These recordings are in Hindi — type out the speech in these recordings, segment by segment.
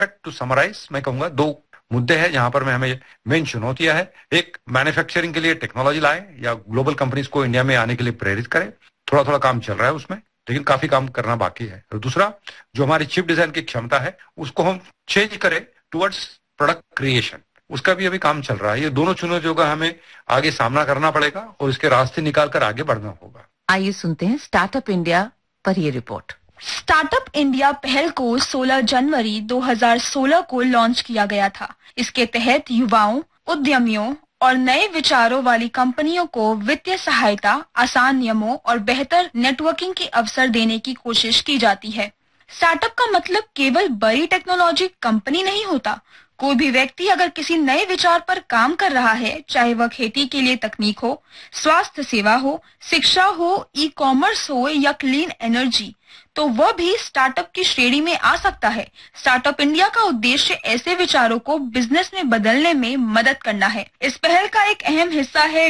टू समराइज मैं कहूंगा 2 मुद्दे हैं जहां पर मैं हमें मेन चुनौतियां है। एक, मैन्युफैक्चरिंग के लिए टेक्नोलॉजी लाए या ग्लोबल कंपनीज को इंडिया में आने के लिए प्रेरित करें। थोड़ा थोड़ा काम चल रहा है उसमें, लेकिन काफी काम करना बाकी है। और दूसरा, जो हमारी चिप डिजाइन की क्षमता है उसको हम चेंज करें टुवर्ड्स प्रोडक्ट क्रिएशन, उसका भी अभी काम चल रहा है। ये दोनों चुनौतियों का हमें आगे सामना करना पड़ेगा और इसके रास्ते निकाल कर आगे बढ़ना होगा। आइए सुनते हैं स्टार्टअप इंडिया पर ये रिपोर्ट। स्टार्टअप इंडिया पहल को 16 जनवरी 2016 को लॉन्च किया गया था। इसके तहत युवाओं, उद्यमियों और नए विचारों वाली कंपनियों को वित्तीय सहायता, आसान नियमों और बेहतर नेटवर्किंग के अवसर देने की कोशिश की जाती है। स्टार्टअप का मतलब केवल बड़ी टेक्नोलॉजी कंपनी नहीं होता। कोई भी व्यक्ति अगर किसी नए विचार पर काम कर रहा है, चाहे वह खेती के लिए तकनीक हो, स्वास्थ्य सेवा हो, शिक्षा हो, ई कॉमर्स हो या क्लीन एनर्जी, तो वह भी स्टार्टअप की श्रेणी में आ सकता है। स्टार्टअप इंडिया का उद्देश्य ऐसे विचारों को बिजनेस में बदलने में मदद करना है। इस पहल का एक अहम हिस्सा है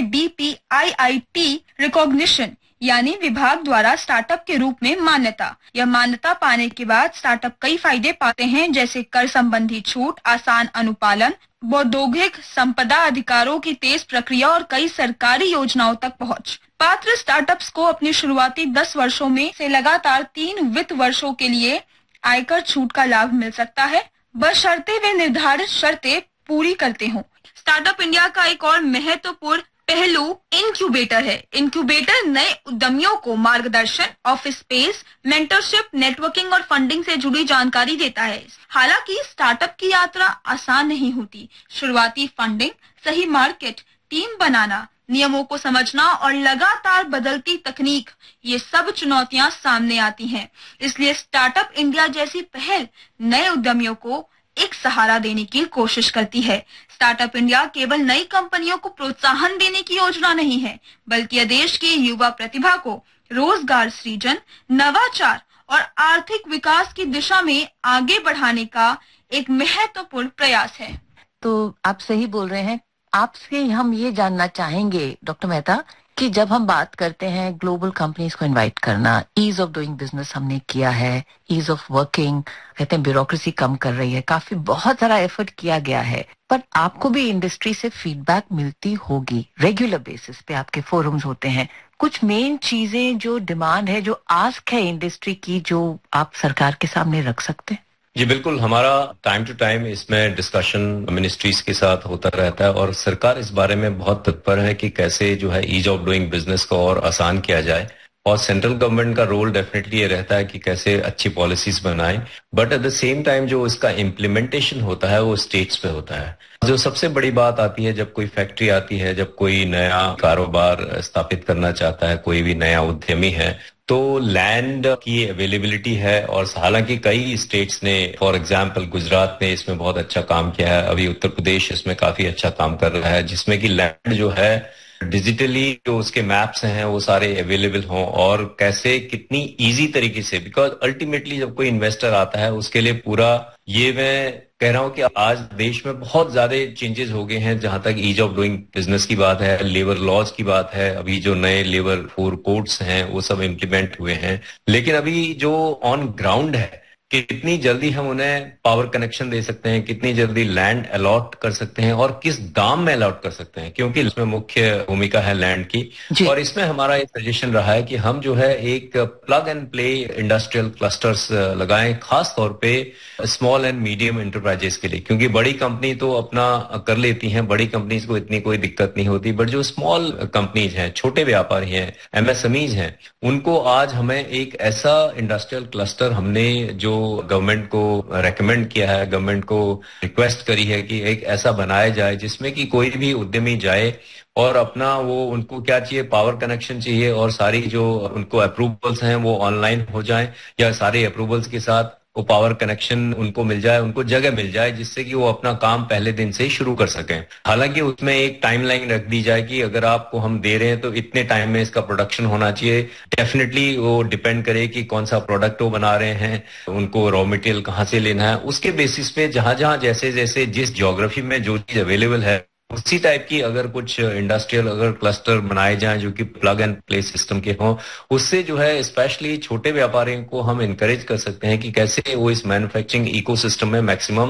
DPIIT रिकॉग्निशन, यानी विभाग द्वारा स्टार्टअप के रूप में मान्यता। यह मान्यता पाने के बाद स्टार्टअप कई फायदे पाते हैं, जैसे कर संबंधी छूट, आसान अनुपालन, बौद्धिक संपदा अधिकारों की तेज प्रक्रिया और कई सरकारी योजनाओं तक पहुंच। पात्र स्टार्टअप्स को अपनी शुरुआती 10 वर्षों में से लगातार 3 वित्त वर्षों के लिए आयकर छूट का लाभ मिल सकता है, बशर्ते वे निर्धारित शर्तें पूरी करते हों। स्टार्टअप इंडिया का एक और महत्वपूर्ण पहलू इनक्यूबेटर है। इनक्यूबेटर नए उद्यमियों को मार्गदर्शन, ऑफिस स्पेस, मेंटरशिप, नेटवर्किंग और फंडिंग से जुड़ी जानकारी देता है। हालांकि स्टार्टअप की यात्रा आसान नहीं होती। शुरुआती फंडिंग, सही मार्केट, टीम बनाना, नियमों को समझना और लगातार बदलती तकनीक, ये सब चुनौतियां सामने आती हैं। इसलिए स्टार्टअप इंडिया जैसी पहल नए उद्यमियों को एक सहारा देने की कोशिश करती है। स्टार्टअप इंडिया केवल नई कंपनियों को प्रोत्साहन देने की योजना नहीं है, बल्कि यह देश की युवा प्रतिभा को रोजगार सृजन, नवाचार और आर्थिक विकास की दिशा में आगे बढ़ाने का एक महत्वपूर्ण प्रयास है। तो आप सही बोल रहे हैं। आपसे हम ये जानना चाहेंगे डॉक्टर मेहता कि जब हम बात करते हैं ग्लोबल कंपनीज को इनवाइट करना, ईज ऑफ डूइंग बिजनेस हमने किया है, ईज ऑफ वर्किंग, कहते हैं ब्यूरोक्रेसी कम कर रही है, काफी बहुत सारा एफर्ट किया गया है, पर आपको भी इंडस्ट्री से फीडबैक मिलती होगी रेगुलर बेसिस पे, आपके फोरम्स होते हैं। कुछ मेन चीजें जो डिमांड है, जो आस्क है इंडस्ट्री की, जो आप सरकार के सामने रख सकते हैं? जी बिल्कुल, हमारा टाइम टू टाइम इसमें डिस्कशन मिनिस्ट्रीज के साथ होता रहता है और सरकार इस बारे में बहुत तत्पर है कि कैसे जो है ईज ऑफ डूइंग बिजनेस को और आसान किया जाए। और सेंट्रल गवर्नमेंट का रोल डेफिनेटली ये रहता है कि कैसे अच्छी पॉलिसीज बनाएं, but at the same time जो इसका इम्प्लीमेंटेशन होता है वो स्टेट्स पे होता है। जो सबसे बड़ी बात आती है जब कोई फैक्ट्री आती है, जब कोई नया कारोबार स्थापित करना चाहता है, कोई भी नया उद्यमी है, तो लैंड की अवेलेबिलिटी है। और हालांकि कई स्टेट्स ने, फॉर एग्जांपल गुजरात ने इसमें बहुत अच्छा काम किया है, अभी उत्तर प्रदेश इसमें काफी अच्छा काम कर रहा है, जिसमें कि लैंड जो है डिजिटली जो उसके मैप्स हैं वो सारे अवेलेबल हों और कैसे कितनी इजी तरीके से, बिकॉज अल्टीमेटली जब कोई इन्वेस्टर आता है उसके लिए पूरा, ये मैं कह रहा हूं कि आज देश में बहुत ज्यादा चेंजेस हो गए हैं जहां तक ईज ऑफ डूइंग बिजनेस की बात है, लेबर लॉज की बात है, अभी जो नए लेबर 4 कोड्स हैं वो सब इम्प्लीमेंट हुए हैं, लेकिन अभी जो ऑन ग्राउंड है कितनी जल्दी हम उन्हें पावर कनेक्शन दे सकते हैं, कितनी जल्दी लैंड अलॉट कर सकते हैं और किस दाम में अलॉट कर सकते हैं, क्योंकि इसमें मुख्य भूमिका है लैंड की। और इसमें हमारा ये सजेशन रहा है कि हम जो है एक plug and play industrial clusters लगाएं, खास तौर पे स्मॉल एंड मीडियम एंटरप्राइजेस के लिए, क्योंकि बड़ी कंपनी तो अपना कर लेती हैं, बड़ी कंपनीज को इतनी कोई दिक्कत नहीं होती, बट जो स्मॉल कंपनीज हैं, छोटे व्यापारी हैं, MSMEs हैं, उनको आज हमें एक ऐसा इंडस्ट्रियल क्लस्टर हमने जो गवर्नमेंट को रेकमेंड किया है, गवर्नमेंट को रिक्वेस्ट करी है कि एक ऐसा बनाया जाए जिसमें कि कोई भी उद्यमी जाए और अपना वो, उनको क्या चाहिए, पावर कनेक्शन चाहिए और सारी जो उनको अप्रूवल्स हैं वो ऑनलाइन हो जाए, या सारे अप्रूवल्स के साथ वो पावर कनेक्शन उनको मिल जाए, उनको जगह मिल जाए, जिससे कि वो अपना काम पहले दिन से ही शुरू कर सकें। हालांकि उसमें एक टाइमलाइन रख दी जाए कि अगर आपको हम दे रहे हैं तो इतने टाइम में इसका प्रोडक्शन होना चाहिए। डेफिनेटली वो डिपेंड करे कि कौन सा प्रोडक्ट वो बना रहे हैं, उनको रॉ मटेरियल कहाँ से लेना है, उसके बेसिस पे जहां जहां जैसे जैसे जिस ज्योग्राफी में जो चीज अवेलेबल है उसी टाइप की अगर कुछ इंडस्ट्रियल अगर क्लस्टर बनाए जाएं जो कि प्लग एंड प्ले सिस्टम के हों, उससे जो है स्पेशली छोटे व्यापारियों को हम इनकरेज कर सकते हैं कि कैसे वो इस मैन्युफैक्चरिंग इकोसिस्टम में मैक्सिमम